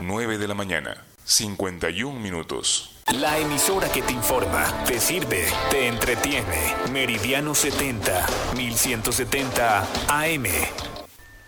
9 de la mañana, 51 minutos. La emisora que te informa, te sirve, te entretiene. Meridiano 70, 1170 AM.